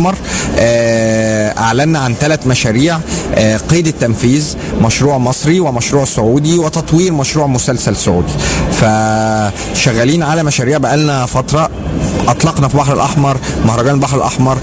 الأحمر أعلنا عن 3 مشاريع قيد التنفيذ، مشروع مصري ومشروع سعودي وتطوير مشروع مسلسل سعودي. فشغالين على مشاريع بقالنا فترة. أطلقنا في البحر الأحمر مهرجان البحر الأحمر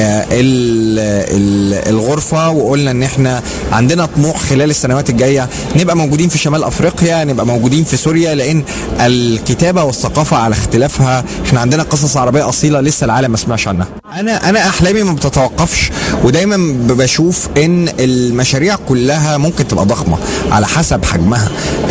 الغرفة، وقلنا إن إحنا عندنا طموح خلال السنوات الجاية نبقى موجودين في شمال أفريقيا، نبقى موجودين في سوريا، لأن الكتابة والثقافة على اختلافها إحنا عندنا قصص عربية أصيلة لسه العالم ما سمعش عنها. أنا أحلامي ما بتتوقفش، ودايما بشوف إن المشاريع كلها ممكن تبقى ضخمة على حسب حجمها.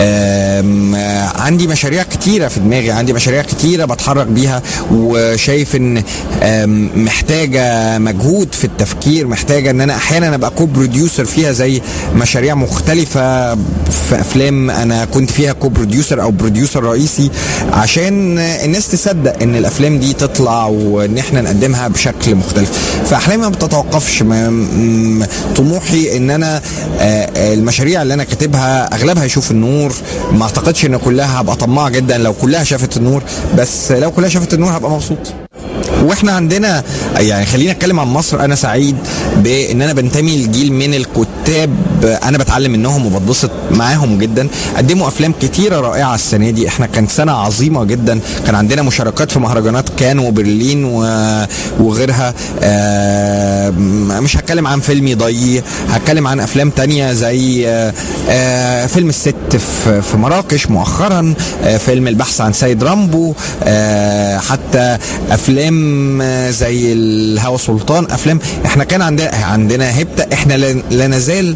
عندي مشاريع كتيرة في دماغي، عندي مشاريع كتيرة بتحرك بيها، وشايف ان محتاجة مجهود في التفكير، محتاجة ان انا احيانا ابقى كو-بروديوسر فيها، زي مشاريع مختلفة في افلام انا كنت فيها كو-بروديوسر او بروديوسر رئيسي، عشان الناس تصدق ان الافلام دي تطلع وان احنا نقدمها بشكل مختلف. فاحلامي ما بتتوقفش. طموحي ان انا المشاريع اللي انا كاتبها اغلبها يشوف النور. ما اعتقدش ان كلها هبقى طماع جدا لو كلها شافت النور، بس لو كلها شافت النور هبقى مبسوط. واحنا عندنا يعني خلينا اتكلم عن مصر. انا سعيد بان انا بنتمي لجيل من الكتاب انا بتعلم منهم وبتبسط معاهم جدا. قدموا افلام كتيره رائعه السنه دي. احنا كانت سنه عظيمه جدا، كان عندنا مشاركات في مهرجانات كان وبرلين وغيرها. مش هتكلم عن فيلمي ضي، هتكلم عن افلام تانية زي فيلم الست في مراكش مؤخرا، فيلم البحث عن سيد رامبو، حتى افلام زي الهوى سلطان. افلام احنا كان عندنا هبته. احنا لا نزال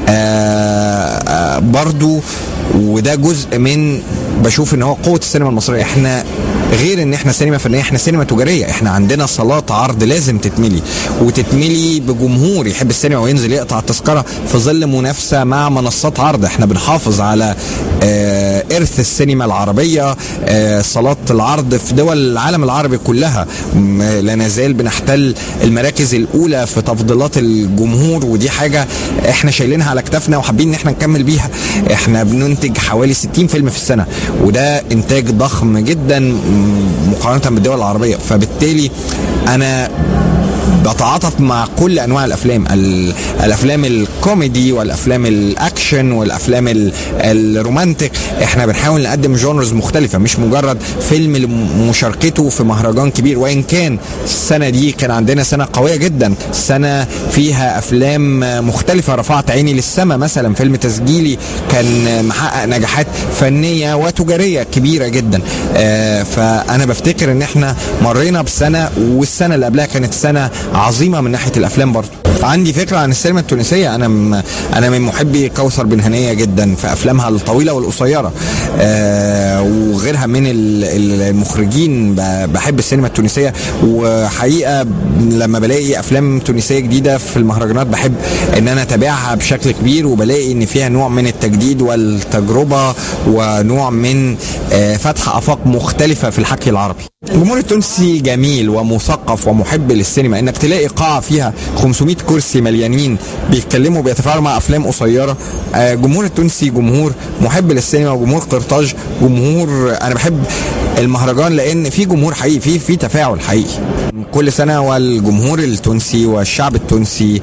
برضو، وده جزء من بشوف ان هو قوه السينما المصريه. احنا غير ان احنا سينما فنيه، احنا سينما تجاريه. احنا عندنا صالات عرض لازم تتملي، وتتملي بجمهور يحب السينما وينزل يقطع التذكره في ظل منافسه مع منصات عرض. احنا بنحافظ على ارث السينما العربيه، صالات العرض في دول العالم العربي كلها. لا نزال بنحتل المراكز الاولى في تفضيلات الجمهور، ودي حاجه احنا شايلينها على كتافنا وحابين ان احنا نكمل بيها. احنا بننتج حوالي 60 فيلم في السنه، وده انتاج ضخم جدا مقارنة بالدول العربية. فبالتالي أنا بتعاطف مع كل أنواع الأفلام الكوميدي والأفلام الأكشن والأفلام الرومانتك. احنا بنحاول نقدم جونرز مختلفة، مش مجرد فيلم لمشاركته في مهرجان كبير. وإن كان السنة دي كان عندنا سنة قوية جدا، سنة فيها أفلام مختلفة. رفعت عيني للسما مثلا، فيلم تسجيلي كان محقق نجاحات فنية وتجارية كبيرة جدا. فأنا بفتكر إن احنا مرينا بسنة، والسنة اللي قبلها كانت سنة عظيمة من ناحية الأفلام برضو. عندي فكرة عن السينما التونسية. أنا من محبي كوثر بن هنية جدا في أفلامها الطويلة والقصيرة، وغيرها من المخرجين. بحب السينما التونسية، وحقيقة لما بلاقي أفلام تونسية جديدة في المهرجانات بحب إن أنا أتابعها بشكل كبير، وبلاقي إن فيها نوع من التجديد والتجربة ونوع من فتح آفاق مختلفة في الحكي العربي. الجمهور التونسي جميل ومثقف ومحب للسينما. انك تلاقي قاعة فيها 500 كرسي مليانين بيتكلموا بيتفاعلوا مع افلام قصيرة. الجمهور التونسي جمهور محب للسينما، وجمهور قرطاج، جمهور انا بحب المهرجان لان في جمهور حقيقي، في تفاعل حقيقي كل سنة. والجمهور التونسي والشعب التونسي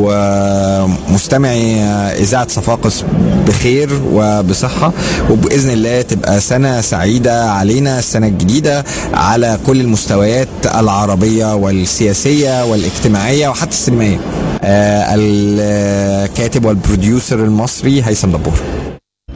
ومستمعي إذاعة صفاقس بخير وبصحة، وبإذن الله تبقى سنة سعيدة علينا السنة الجديدة على كل المستويات العربية والسياسية والاجتماعية وحتى السينمائية. الكاتب والبروديوسر المصري هيثم دبور.